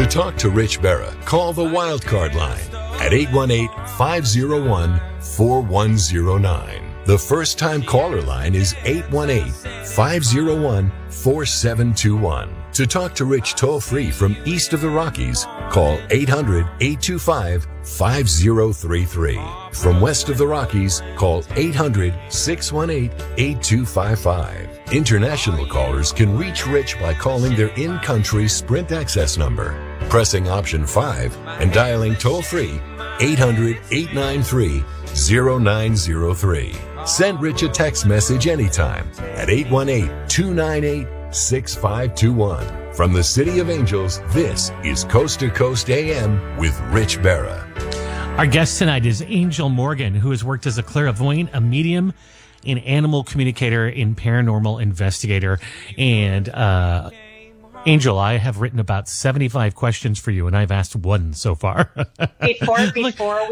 To talk to Rich Berra, call the Wildcard line at 818-501-4109. The first-time caller line is 818-501-4721. To talk to Rich toll-free from east of the Rockies, call 800-825-5033. From west of the Rockies, call 800-618-8255. International callers can reach Rich by calling their in-country Sprint access number, pressing option 5, and dialing toll-free 800-893-0903. Send Rich a text message anytime at 818-298-6521. From the City of Angels, this is Coast to Coast AM with Rich Berra. Our guest tonight is Angel Morgan, who has worked as a clairvoyant, a medium, an animal communicator, and paranormal investigator. And Angel, I have written about 75 questions for you, and I've asked one so far. Before we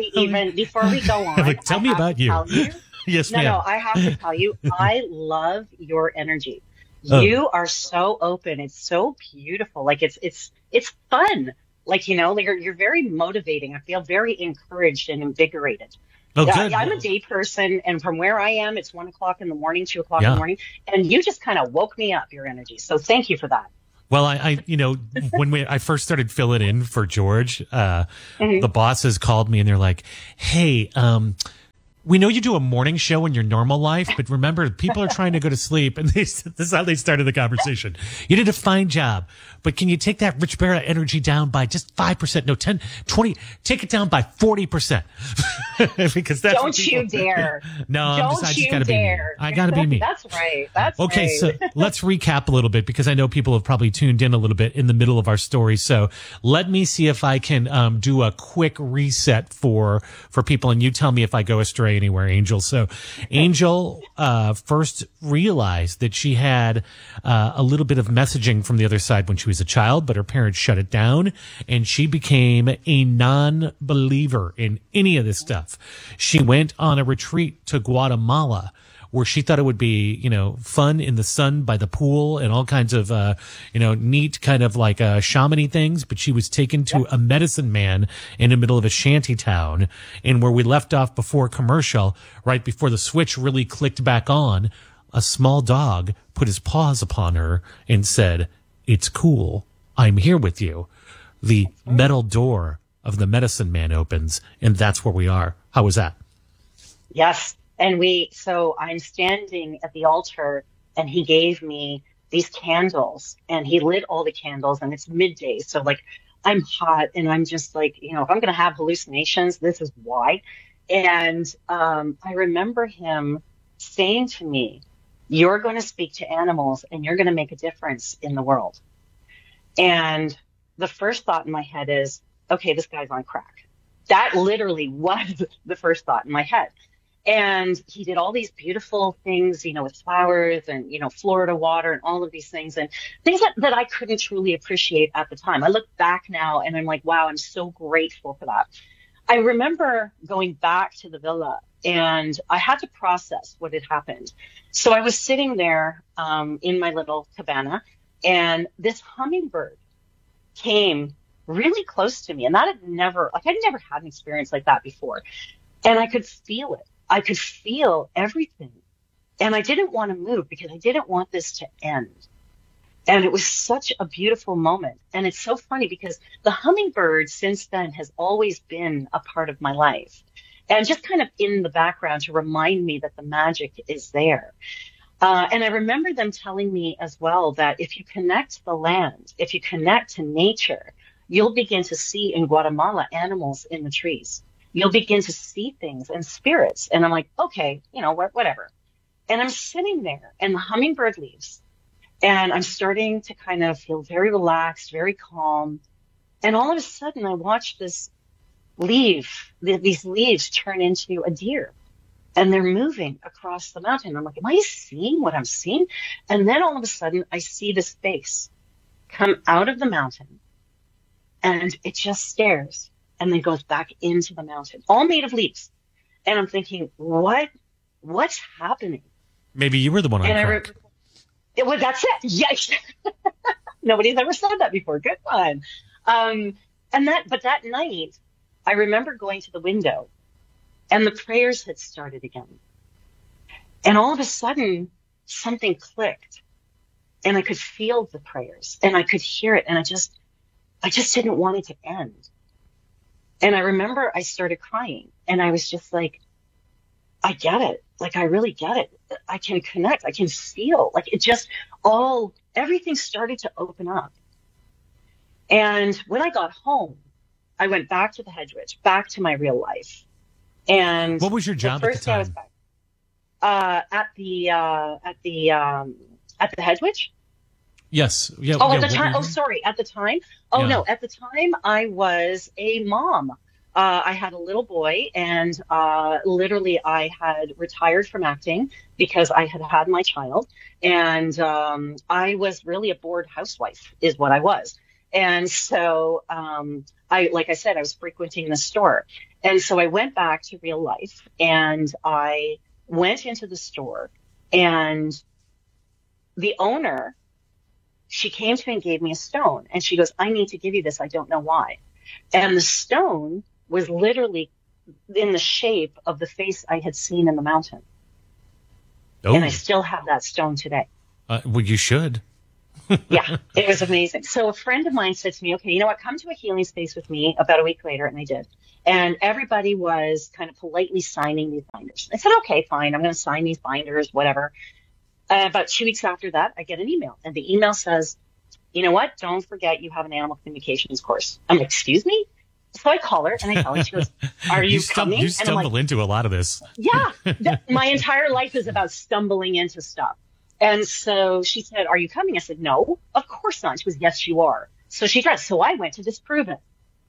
go on, tell me about you. Yes, ma'am. No, I have to tell you, I love your energy. You are so open. It's so beautiful. Like it's fun. Like, you know, you're very motivating. I feel very encouraged and invigorated. Oh, good. I'm a day person, and from where I am, it's 1 o'clock in the morning, 2 o'clock in the morning, and you just kind of woke me up, your energy. So thank you for that. Well, I when I first started filling in for George, the bosses called me and they're like, "Hey, we know you do a morning show in your normal life, but remember, people are trying to go to sleep." And this is how they started the conversation. "You did a fine job, but can you take that Rich Berra energy down by just 5%? No, 10, 20, take it down by 40%. Because that's Don't you dare. No, I just gotta be me. I gotta be me. That's right. That's okay, right. So let's recap a little bit, because I know people have probably tuned in a little bit in the middle of our story. So let me see if I can do a quick reset for people, and you tell me if I go astray anywhere, Angel. So Angel first realized that she had a little bit of messaging from the other side when she was a child, but her parents shut it down, and she became a non-believer in any of this stuff. She went on a retreat to Guatemala, where she thought it would be, fun in the sun by the pool and all kinds of, neat kind of like shamany things. But she was taken to a medicine man in the middle of a shanty town. And where we left off before commercial, right before the switch really clicked back on, a small dog put his paws upon her and said, "It's cool. I'm here with you." The metal door of the medicine man opens, and that's where we are. How was that? Yes. And so I'm standing at the altar, and he gave me these candles, and he lit all the candles, and it's midday. So like, I'm hot, and I'm just like, if I'm going to have hallucinations, this is why. And I remember him saying to me, "You're going to speak to animals, and you're going to make a difference in the world." And the first thought in my head is, okay, this guy's on crack. That literally was the first thought in my head. And he did all these beautiful things, with flowers and, Florida water and all of these things, and things that I couldn't truly appreciate at the time. I look back now and I'm like, wow, I'm so grateful for that. I remember going back to the villa, and I had to process what had happened. So I was sitting there in my little cabana, and this hummingbird came really close to me. And I'd never had an experience like that before. And I could feel it. I could feel everything. And I didn't want to move because I didn't want this to end. And it was such a beautiful moment. And it's so funny because the hummingbird since then has always been a part of my life. And just kind of in the background to remind me that the magic is there. And I remember them telling me as well that if you connect to the land, if you connect to nature, you'll begin to see in Guatemala animals in the trees. You'll begin to see things and spirits. And I'm like, okay, whatever. And I'm sitting there, and the hummingbird leaves. And I'm starting to kind of feel very relaxed, very calm. And all of a sudden, I watch these leaves turn into a deer. And they're moving across the mountain. I'm like, am I seeing what I'm seeing? And then all of a sudden, I see this face come out of the mountain. And it just stares and then goes back into the mountain, all made of leaves. And I'm thinking, what's happening? Maybe you were the one on crack. That's it. Yes. Nobody's ever said that before. Good one. But that night, I remember going to the window and the prayers had started again. And all of a sudden, something clicked and I could feel the prayers and I could hear it. And I just didn't want it to end. And I remember I started crying and I was just like, I get it. Like, I really get it. I can connect. I can feel like it just everything started to open up. And when I got home, I went back to the Hedgeridge, back to my real life. And what was your job at the time? I was back, at the Hedgeridge. Yes. Yeah. Oh, at the time. Oh, sorry. At the time. Oh, Yeah. no. At the time, I was a mom. I had a little boy, and literally, I had retired from acting because I had had my child, and I was really a bored housewife, is what I was. And so, like I said, I was frequenting the store, and so I went back to real life, and I went into the store, and the owner, she came to me and gave me a stone. And she goes, I need to give you this. I don't know why. And the stone was literally in the shape of the face I had seen in the mountain. Oh. And I still have that stone today. Well, you should. Yeah, it was amazing. So a friend of mine said to me, okay, you know what? Come to a healing space with me about a week later. And I did. And everybody was kind of politely signing these binders. I said, okay, fine. I'm going to sign these binders, whatever. About 2 weeks after that, I get an email, and the email says, you know what? Don't forget you have an animal communications course. I'm like, excuse me? So I call her and I tell her, she goes, are you coming? You stumble into a lot of this. Yeah. My entire life is about stumbling into stuff. And so she said, are you coming? I said, no, of course not. She goes, yes, you are. So she dressed. So I went to disprove it.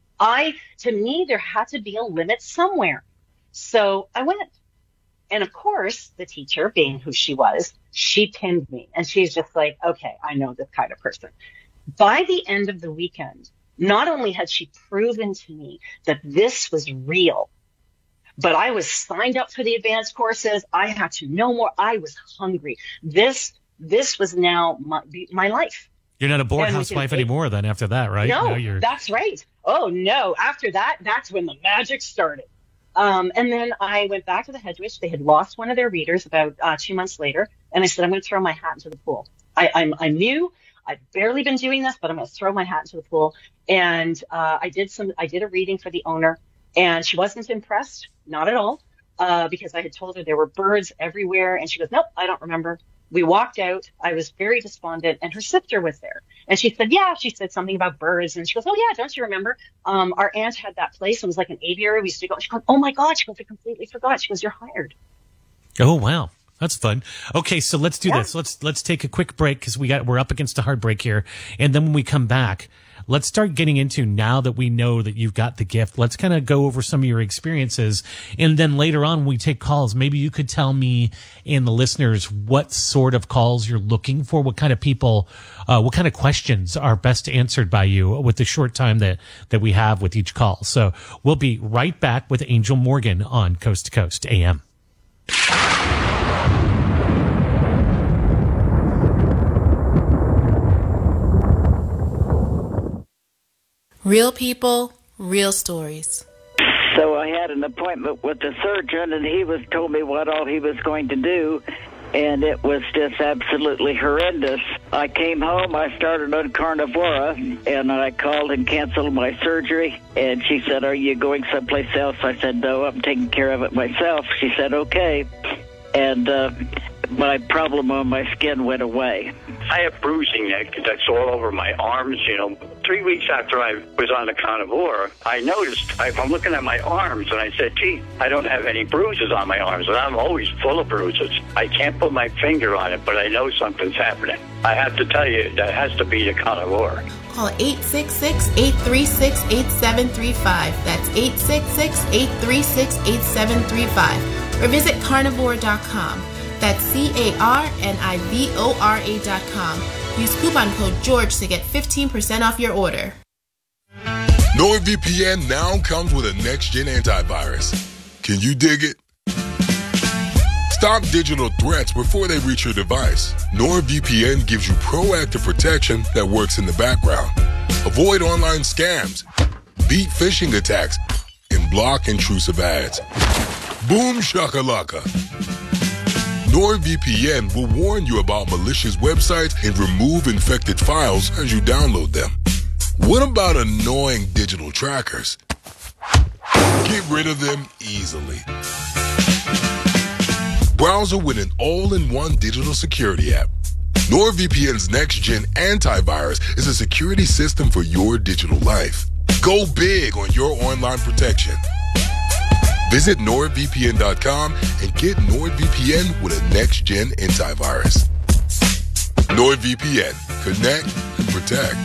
To me, there had to be a limit somewhere. So I went. And of course, the teacher, being who she was, she pinned me. And she's just like, okay, I know this kind of person. By the end of the weekend, not only had she proven to me that this was real, but I was signed up for the advanced courses. I had to know more. I was hungry. This was now my life. You're not a bored housewife anymore then after that, right? No, that's right. Oh, no. After that, that's when the magic started. And then I went back to the Hedgeridge. They had lost one of their readers about 2 months later. And I said, I'm going to throw my hat into the pool. I'm new. I've barely been doing this, but I'm going to throw my hat into the pool. And I did a reading for the owner, and she wasn't impressed, not at all, because I had told her there were birds everywhere. And she goes, nope, I don't remember. We walked out. I was very despondent, and her sister was there. And she said, yeah, she said something about birds. And she goes, oh, yeah, don't you remember? Our aunt had that place. It was like an aviary. We used to go. She goes, oh, my God. She goes, I completely forgot. She goes, you're hired. Oh, wow. That's fun. Okay, so let's do this. Let's take a quick break because we're up against a hard break here. And then when we come back, let's start getting into, now that we know that you've got the gift, let's kind of go over some of your experiences. And then later on, when we take calls, maybe you could tell me and the listeners what sort of calls you're looking for, what kind of people, what kind of questions are best answered by you with the short time that we have with each call. So we'll be right back with Angel Morgan on Coast to Coast AM. Real people, real stories. So I had an appointment with the surgeon, and he told me what all he was going to do, and it was just absolutely horrendous. I came home, I started on Carnivora, and I called and canceled my surgery, and she said, are you going someplace else? I said, no, I'm taking care of it myself. She said, okay. And my problem on my skin went away. I have bruising that's all over my arms, 3 weeks after I was on the Carnivora, I noticed, I'm looking at my arms, and I said, gee, I don't have any bruises on my arms, and I'm always full of bruises. I can't put my finger on it, but I know something's happening. I have to tell you, that has to be the Carnivora. Call 866-836-8735. That's 866-836-8735. Or visit carnivora.com. That's carnivora.com. Use coupon code GEORGE to get 15% off your order. NordVPN now comes with a next-gen antivirus. Can you dig it? Stop digital threats before they reach your device. NordVPN gives you proactive protection that works in the background. Avoid online scams, beat phishing attacks, and block intrusive ads. Boom shakalaka. NordVPN will warn you about malicious websites and remove infected files as you download them. What about annoying digital trackers? Get rid of them easily. Browser with an all-in-one digital security app. NordVPN's next-gen antivirus is a security system for your digital life. Go big on your online protection. Visit NordVPN.com and get NordVPN with a next-gen antivirus. NordVPN. Connect and protect.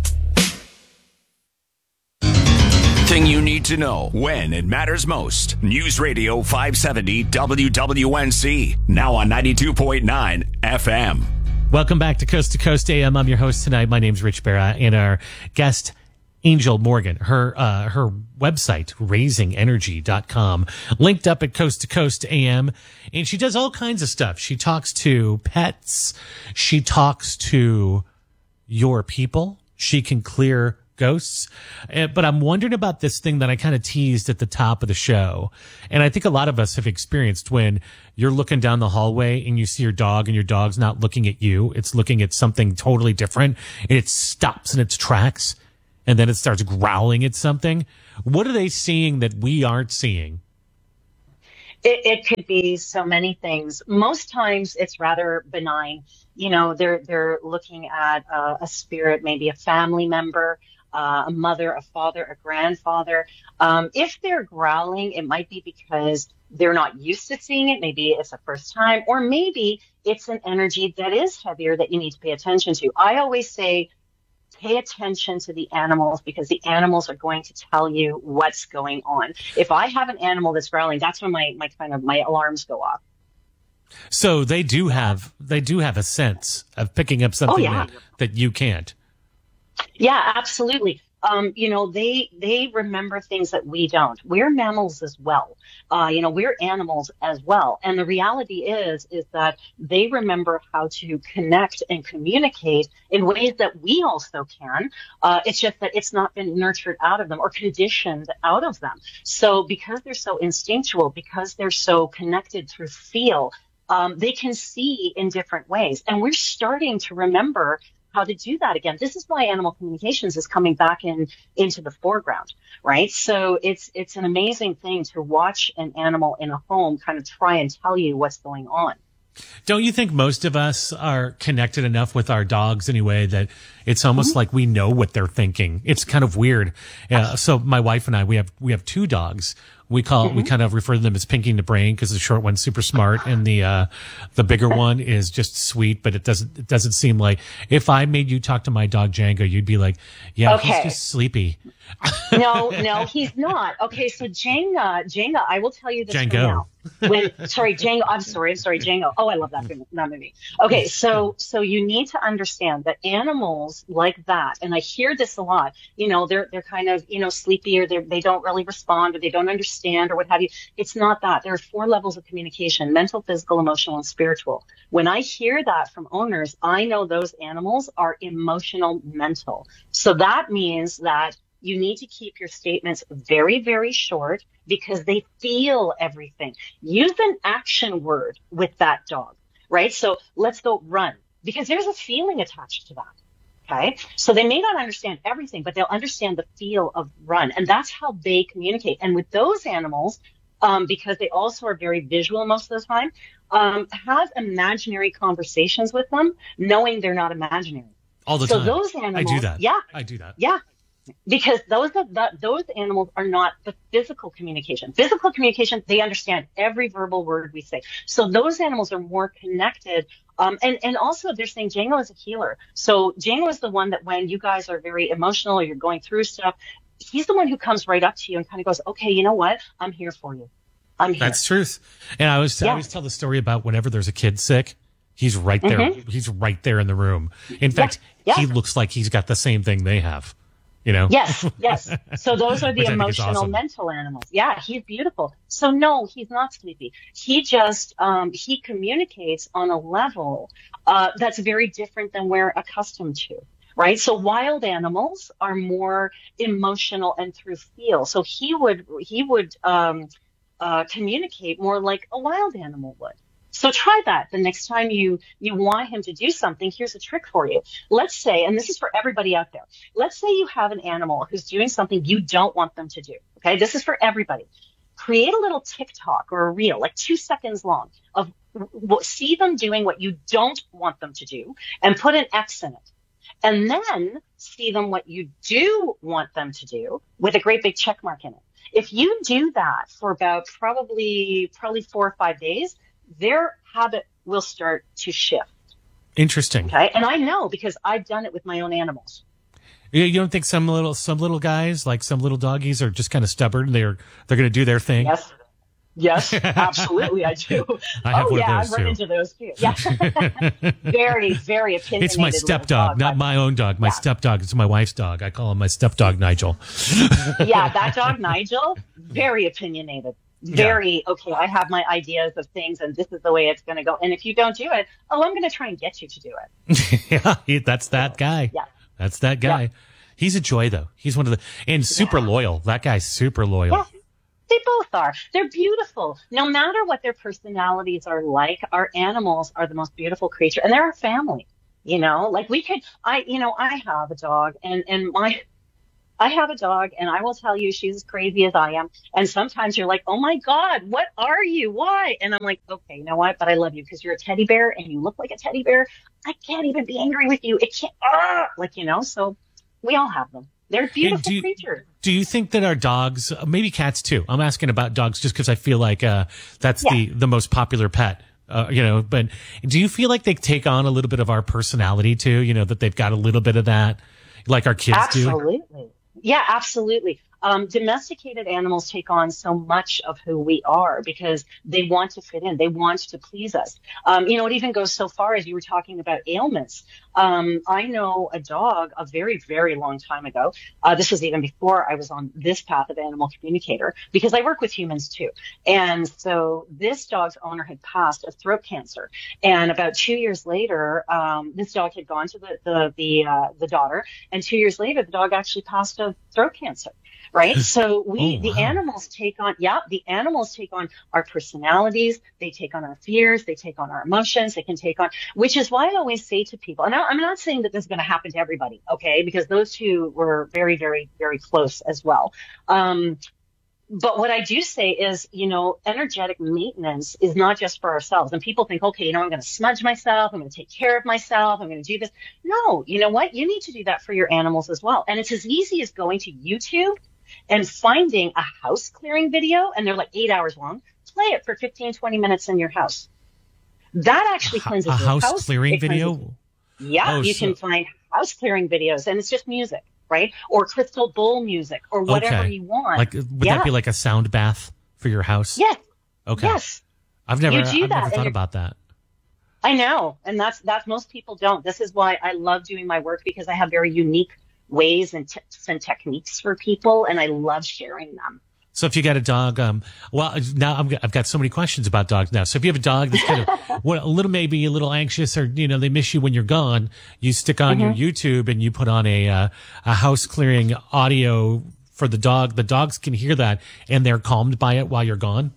Thing you need to know when it matters most. News Radio 570 WWNC. Now on 92.9 FM. Welcome back to Coast AM. I'm your host tonight. My name's Rich Barra, and our guest, Angel Morgan. Her website, raisingenergy.com, linked up at Coast to Coast AM. And she does all kinds of stuff. She talks to pets. She talks to your people. She can clear ghosts. But I'm wondering about this thing that I kind of teased at the top of the show. And I think a lot of us have experienced when you're looking down the hallway and you see your dog and your dog's not looking at you. It's looking at something totally different, and it stops in its tracks, and then it starts growling at something. What are they seeing that we aren't seeing? It could be so many things. Most times it's rather benign. You know, they're looking at a spirit, maybe a family member, a mother, a father, a grandfather. If they're growling, it might be because they're not used to seeing it. Maybe it's the first time, or maybe it's an energy that is heavier that you need to pay attention to. I always say, pay attention to the animals, because the animals are going to tell you what's going on. If I have an animal that's growling, that's when my alarms go off. So they do have a sense of picking up something that you can't. Yeah, absolutely. You know, they remember things that we don't. We're mammals as well. You know, we're animals as well. And the reality is that they remember how to connect and communicate in ways that we also can. It's just that it's not been nurtured out of them or conditioned out of them. So because they're so instinctual, because they're so connected through feel, they can see in different ways. And we're starting to remember how to do that again. This is why animal communications is coming back into the foreground, right? So it's an amazing thing to watch an animal in a home kind of try and tell you what's going on. Don't you think most of us are connected enough with our dogs anyway that it's almost like we know what they're thinking? It's kind of weird. So my wife and I, we have two dogs. We kind of refer to them as Pinky and the Brain, because the short one's super smart and the bigger one is just sweet, but it doesn't seem like, if I made you talk to my dog Django, you'd be like, yeah, okay, he's just sleepy. No, he's not. Okay. So Jenga, I will tell you this right now. Django. I'm sorry, Django. Oh, I love that movie. Okay. So you need to understand that animals like that, and I hear this a lot, you know, they're kind of, you know, sleepy, or they don't really respond, or they don't understand, or what have you. It's not that. There are 4 levels of communication: mental, physical, emotional, and spiritual. When I hear that from owners, I know those animals are emotional mental. So that means that you need to keep your statements very, very short, because they feel everything. Use an action word with that dog, right? So let's go run, because there's a feeling attached to that. Okay. So they may not understand everything, but they'll understand the feel of run. And that's how they communicate. And with those animals, because they also are very visual most of the time, have imaginary conversations with them, knowing they're not imaginary. All the time. So those animals, I do that. Yeah. I do that. Yeah. Because those animals are not the physical communication. Physical communication, they understand every verbal word we say. So those animals are more connected. And also they're saying Django is a healer. So Django is the one that when you guys are very emotional or you're going through stuff, he's the one who comes right up to you and kind of goes, okay, you know what? I'm here for you. I'm here. That's truth. And I always tell the story about whenever there's a kid sick, he's right there. Mm-hmm. He's right there in the room. In fact, he looks like he's got the same thing they have. You know? Yes. So those are the emotional, mental animals. Yeah, he's beautiful. So no, he's not sleepy. He just, he communicates on a level that's very different than we're accustomed to, right? So wild animals are more emotional and through feel. So he would communicate more like a wild animal would. So try that the next time you want him to do something. Here's a trick for you. Let's say, and this is for everybody out there, let's say you have an animal who's doing something you don't want them to do. Okay, this is for everybody. Create a little TikTok or a reel, like 2 seconds long, of see them doing what you don't want them to do and put an X in it. And then see them what you do want them to do with a great big check mark in it. If you do that for about probably 4 or 5 days, their habit will start to shift. Interesting. Okay. And I know because I've done it with my own animals. You don't think some little guys, like some little doggies, are just kind of stubborn? They're going to do their thing. Yes, absolutely, I do. I have one of those I've run into those too. Yeah, very, very opinionated. It's my stepdog, not my own dog. My stepdog. It's my wife's dog. I call him my stepdog, Nigel. Yeah, that dog, Nigel, very opinionated. Very, okay, I have my ideas of things and this is the way it's going to go. And if you don't do it, I'm going to try and get you to do it. Yeah, that's that guy. Yeah. That's that guy. Yeah. He's a joy, though. He's one of the, and super loyal. That guy's super loyal. Yeah. They both are. They're beautiful. No matter what their personalities are like, our animals are the most beautiful creature, and they're our family. You know, like I have a dog, and I have a dog, and I will tell you, she's as crazy as I am. And sometimes you're like, oh my God, what are you? Why? And I'm like, okay, you know what? But I love you because you're a teddy bear and you look like a teddy bear. I can't even be angry with you. It can't, so we all have them. They're beautiful creatures. Do you think that our dogs, maybe cats too? I'm asking about dogs just because I feel like that's the most popular pet. But do you feel like they take on a little bit of our personality too? That they've got a little bit of that, like our kids do? Absolutely. Yeah, absolutely. Domesticated animals take on so much of who we are because they want to fit in. They want to please us. It even goes so far as you were talking about ailments. I know a dog a very, very long time ago. This was even before I was on this path of animal communicator because I work with humans too. And so this dog's owner had passed of throat cancer. And about 2 years later, this dog had gone to the daughter. And 2 years later, the dog actually passed of throat cancer. Right. So the animals take on our personalities. They take on our fears. They take on our emotions. They can take on, which is why I always say to people, and I'm not saying that this is going to happen to everybody. Okay. Because those two were very, very, very close as well. But what I do say is, energetic maintenance is not just for ourselves. And people think, okay, I'm going to smudge myself. I'm going to take care of myself. I'm going to do this. No, you know what? You need to do that for your animals as well. And it's as easy as going to YouTube and finding a house clearing video, and they're like 8 hours long. Play it for 15, 20 minutes in your house. That actually cleanses your house. A house clearing video? Yeah, you can find house clearing videos, and it's just music, right? Or crystal bowl music, or whatever you want. Like, would that be like a sound bath for your house? Yes. Okay. Yes. I've never thought about that. I know, and that's most people don't. This is why I love doing my work, because I have very unique ways and tips and techniques for people, and I love sharing them. So if you got a dog, now I've got so many questions about dogs now. So if you have a dog that's kind of maybe a little anxious, or they miss you when you're gone, you stick on your YouTube and you put on a house clearing audio for the dog. The dogs can hear that and they're calmed by it while you're gone.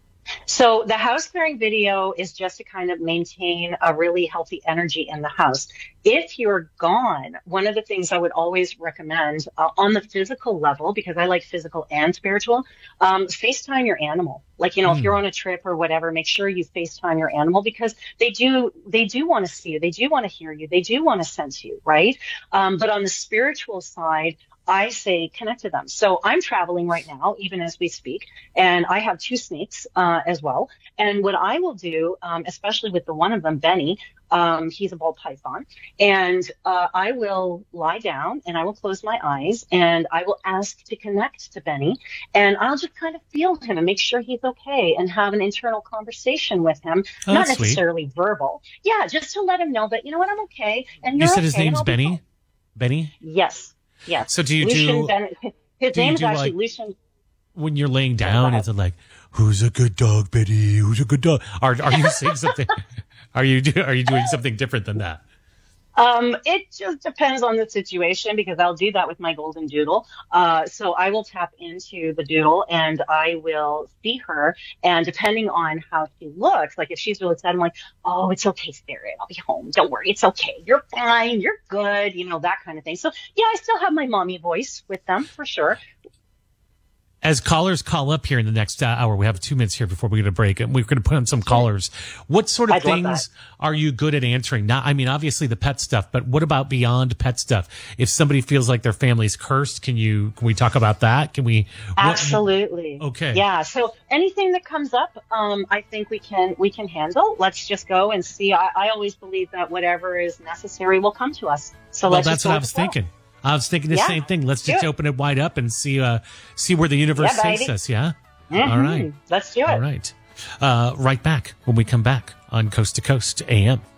So the house clearing video is just to kind of maintain a really healthy energy in the house. If you're gone, one of the things I would always recommend on the physical level, because I like physical and spiritual, FaceTime your animal. Like, if you're on a trip or whatever, make sure you FaceTime your animal, because they do want to see you. They do want to hear you. They do want to sense you, right? But on the spiritual side, I say connect to them. So I'm traveling right now, even as we speak, and I have 2 snakes as well. And what I will do, especially with the one of them, Benny, he's a ball python, and I will lie down and I will close my eyes and I will ask to connect to Benny, and I'll just kind of feel him and make sure he's okay and have an internal conversation with him, not necessarily verbal. Yeah, just to let him know that, I'm okay. And you said his name's Benny? Benny? Yes. Yeah. So do you his name is actually Lucian. When you're laying down, is it like, who's a good dog, Betty? Who's a good dog? Are you saying something? Are you doing something different than that? It just depends on the situation because I'll do that with my golden doodle. So I will tap into the doodle and I will see her. And depending on how she looks, like if she's really sad, I'm like, oh, it's okay, Spirit. I'll be home. Don't worry. It's okay. You're fine. You're good. You know, that kind of thing. So yeah, I still have my mommy voice with them for sure. As callers call up here in the next hour, we have 2 minutes here before we get a break, and we're going to put on some callers. What sort of things are you good at answering? Not, I mean, obviously the pet stuff, but what about beyond pet stuff? If somebody feels like their family's cursed, can we talk about that? Can we? Absolutely. Okay. Yeah. So anything that comes up, I think we can handle. Let's just go and see. I always believe that whatever is necessary will come to us. So well, that's what I was thinking. I was thinking the same thing. Let's just open it wide up and see where the universe takes us. Yeah. Mm-hmm. All right. Let's do it. All right. Right back when we come back on Coast to Coast AM.